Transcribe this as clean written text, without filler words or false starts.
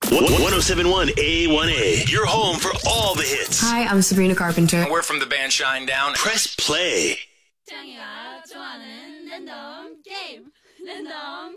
1071 A1A. Your home for all the hits. Hi, I'm Sabrina Carpenter. We're from the band Shinedown. Press play. 짱이가 좋아하는 랜덤 게임. 랜덤